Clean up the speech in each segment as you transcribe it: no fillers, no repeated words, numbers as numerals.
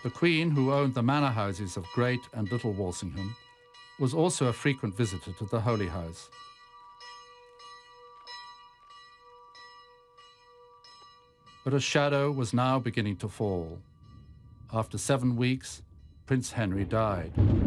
The Queen, who owned the manor houses of Great and Little Walsingham, was also a frequent visitor to the Holy House. But a shadow was now beginning to fall. After 7 weeks, Prince Henry died.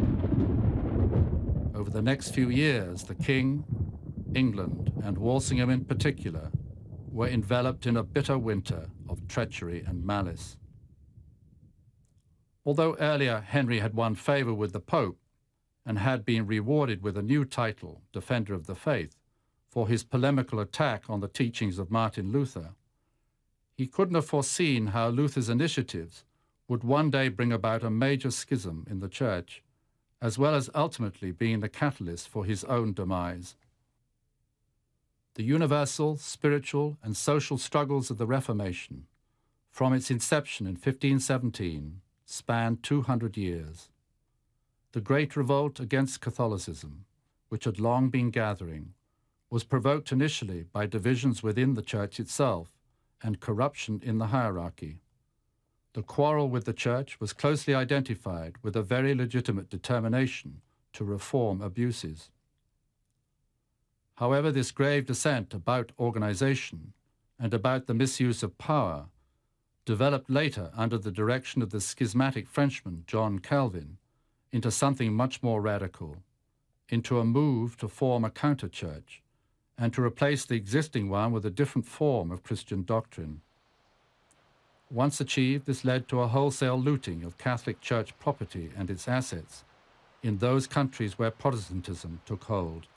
Over the next few years, the King, England, and Walsingham in particular, were enveloped in a bitter winter of treachery and malice. Although earlier Henry had won favour with the Pope and had been rewarded with a new title, Defender of the Faith, for his polemical attack on the teachings of Martin Luther, he couldn't have foreseen how Luther's initiatives would one day bring about a major schism in the Church, as well as ultimately being the catalyst for his own demise. The universal, spiritual, and social struggles of the Reformation, from its inception in 1517, spanned 200 years. The Great Revolt against Catholicism, which had long been gathering, was provoked initially by divisions within the Church itself and corruption in the hierarchy. The quarrel with the Church was closely identified with a very legitimate determination to reform abuses. However, this grave dissent about organization and about the misuse of power developed later under the direction of the schismatic Frenchman John Calvin into something much more radical, into a move to form a counter-church and to replace the existing one with a different form of Christian doctrine. Once achieved, this led to a wholesale looting of Catholic Church property and its assets in those countries where Protestantism took hold.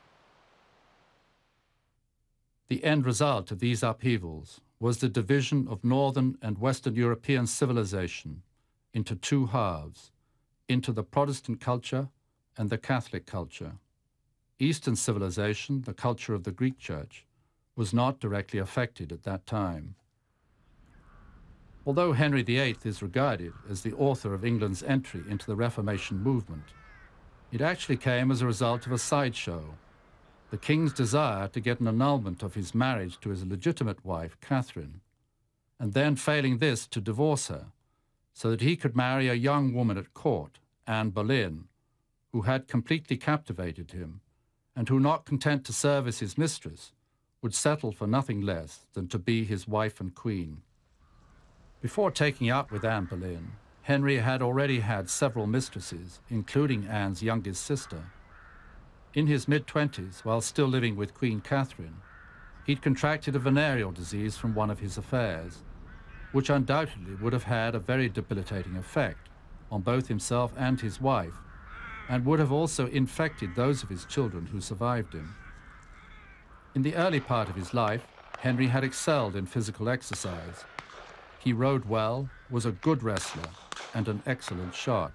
The end result of these upheavals was the division of Northern and Western European civilization into two halves, into the Protestant culture and the Catholic culture. Eastern civilization, the culture of the Greek Church, was not directly affected at that time. Although Henry VIII is regarded as the author of England's entry into the Reformation movement, it actually came as a result of a sideshow, the King's desire to get an annulment of his marriage to his legitimate wife, Catherine, and then failing this, to divorce her, so that he could marry a young woman at court, Anne Boleyn, who had completely captivated him, and who, not content to serve as his mistress, would settle for nothing less than to be his wife and queen. Before taking up with Anne Boleyn, Henry had already had several mistresses, including Anne's youngest sister. In his mid-20s, while still living with Queen Catherine, he'd contracted a venereal disease from one of his affairs, which undoubtedly would have had a very debilitating effect on both himself and his wife, and would have also infected those of his children who survived him. In the early part of his life, Henry had excelled in physical exercise. He rode well, was a good wrestler, and an excellent shot.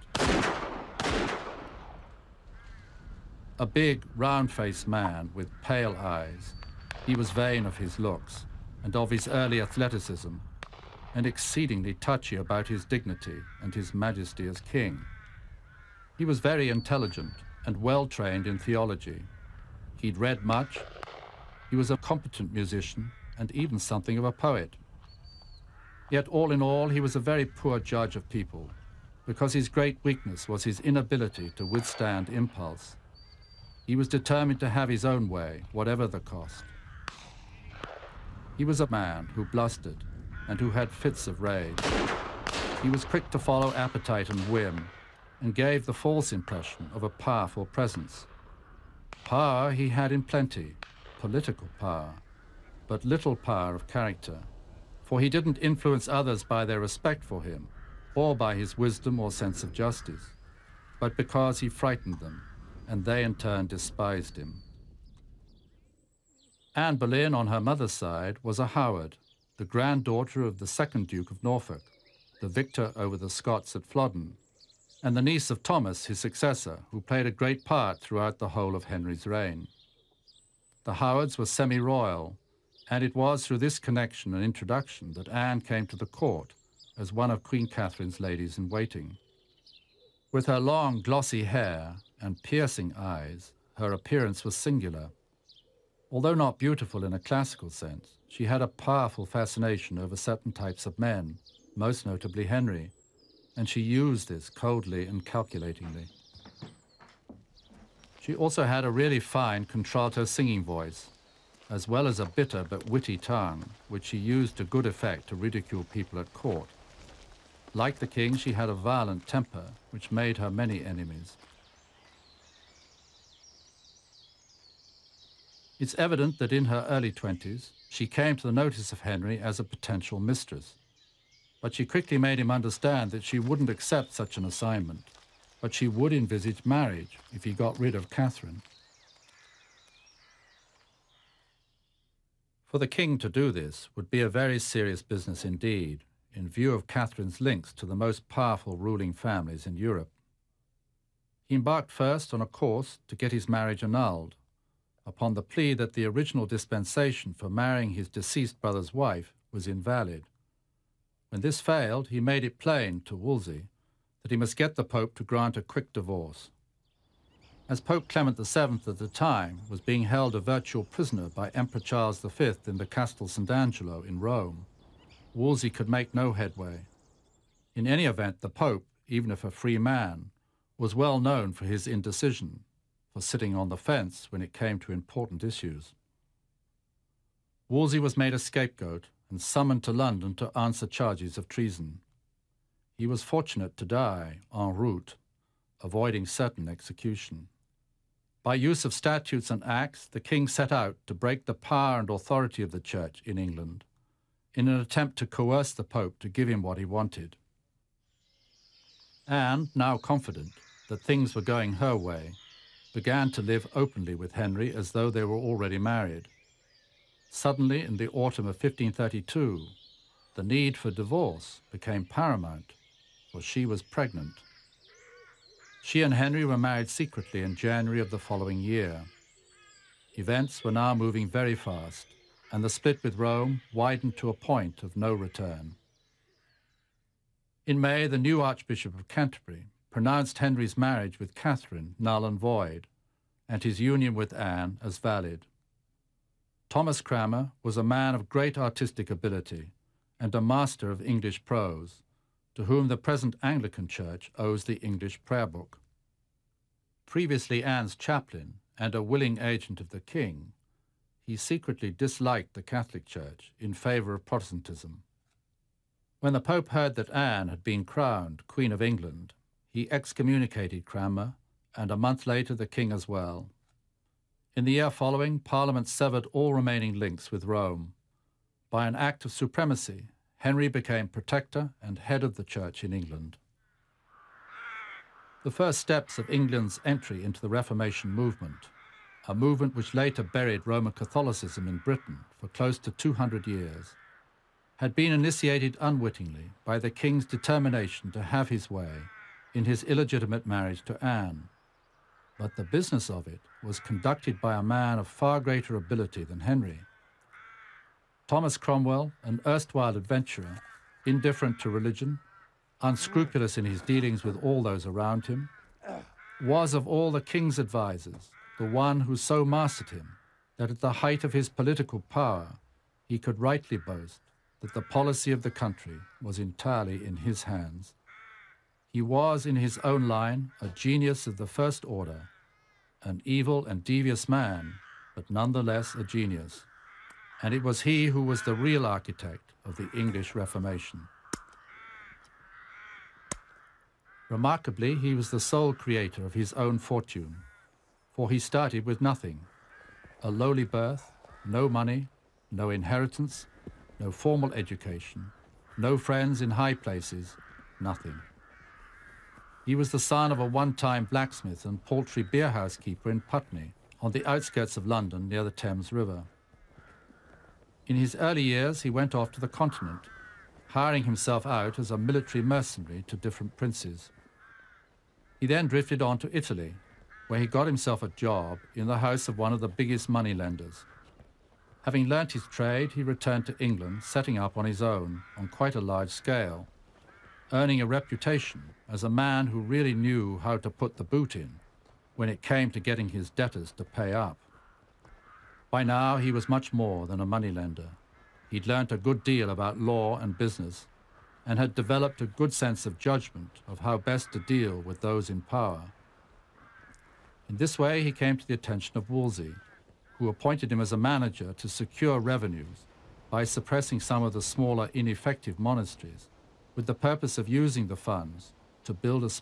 A big, round-faced man with pale eyes, he was vain of his looks and of his early athleticism, and exceedingly touchy about his dignity and his majesty as king. He was very intelligent and well-trained in theology. He'd read much. He was a competent musician and even something of a poet. Yet all in all, he was a very poor judge of people, because his great weakness was his inability to withstand impulse. He was determined to have his own way, whatever the cost. He was a man who blustered and who had fits of rage. He was quick to follow appetite and whim, and gave the false impression of a powerful presence. Power he had in plenty, political power, but little power of character, for he didn't influence others by their respect for him, or by his wisdom or sense of justice, but because he frightened them, and they in turn despised him. Anne Boleyn, on her mother's side, was a Howard, the granddaughter of the second Duke of Norfolk, the victor over the Scots at Flodden, and the niece of Thomas, his successor, who played a great part throughout the whole of Henry's reign. The Howards were semi-royal, and it was through this connection and introduction that Anne came to the court as one of Queen Catherine's ladies-in-waiting. With her long, glossy hair and piercing eyes, her appearance was singular. Although not beautiful in a classical sense, she had a powerful fascination over certain types of men, most notably Henry, and she used this coldly and calculatingly. She also had a really fine contralto singing voice, as well as a bitter but witty tongue, which she used to good effect to ridicule people at court. Like the king, she had a violent temper, which made her many enemies. It's evident that in her early 20s, she came to the notice of Henry as a potential mistress. But she quickly made him understand that she wouldn't accept such an assignment, but she would envisage marriage if he got rid of Catherine. For the king to do this would be a very serious business indeed, in view of Catherine's links to the most powerful ruling families in Europe. He embarked first on a course to get his marriage annulled, upon the plea that the original dispensation for marrying his deceased brother's wife was invalid. When this failed, he made it plain to Wolsey that he must get the Pope to grant a quick divorce. As Pope Clement VII at the time was being held a virtual prisoner by Emperor Charles V in the Castel Sant'Angelo in Rome, Wolsey could make no headway. In any event, the Pope, even if a free man, was well known for his indecision, for sitting on the fence when it came to important issues. Wolsey was made a scapegoat and summoned to London to answer charges of treason. He was fortunate to die en route, avoiding certain execution. By use of statutes and acts, the king set out to break the power and authority of the Church in England, in an attempt to coerce the Pope to give him what he wanted. Anne, now confident that things were going her way, began to live openly with Henry as though they were already married. Suddenly, in the autumn of 1532, the need for divorce became paramount, for she was pregnant. She and Henry were married secretly in January of the following year. Events were now moving very fast, and the split with Rome widened to a point of no return. In May, the new Archbishop of Canterbury pronounced Henry's marriage with Catherine null and void, and his union with Anne as valid. Thomas Cranmer was a man of great artistic ability and a master of English prose, to whom the present Anglican Church owes the English prayer book. Previously Anne's chaplain and a willing agent of the king, he secretly disliked the Catholic Church in favour of Protestantism. When the Pope heard that Anne had been crowned Queen of England, he excommunicated Cranmer, and a month later the king as well. In the year following, Parliament severed all remaining links with Rome. By an act of supremacy, Henry became protector and head of the Church in England. The first steps of England's entry into the Reformation movement, a movement which later buried Roman Catholicism in Britain for close to 200 years, had been initiated unwittingly by the king's determination to have his way in his illegitimate marriage to Anne. But the business of it was conducted by a man of far greater ability than Henry. Thomas Cromwell, an erstwhile adventurer, indifferent to religion, unscrupulous in his dealings with all those around him, was of all the king's advisers the one who so mastered him that at the height of his political power he could rightly boast that the policy of the country was entirely in his hands. He was, in his own line, a genius of the first order, an evil and devious man, but nonetheless a genius. And it was he who was the real architect of the English Reformation. Remarkably, he was the sole creator of his own fortune, for he started with nothing: a lowly birth, no money, no inheritance, no formal education, no friends in high places, nothing. He was the son of a one-time blacksmith and paltry beerhouse keeper in Putney, on the outskirts of London near the Thames River. In his early years, he went off to the continent, hiring himself out as a military mercenary to different princes. He then drifted on to Italy, where he got himself a job in the house of one of the biggest moneylenders. Having learnt his trade, he returned to England, setting up on his own, on quite a large scale, earning a reputation as a man who really knew how to put the boot in when it came to getting his debtors to pay up. By now, he was much more than a moneylender. He'd learnt a good deal about law and business, and had developed a good sense of judgment of how best to deal with those in power. In this way, he came to the attention of Wolsey, who appointed him as a manager to secure revenues by suppressing some of the smaller, ineffective monasteries, with the purpose of using the funds to build a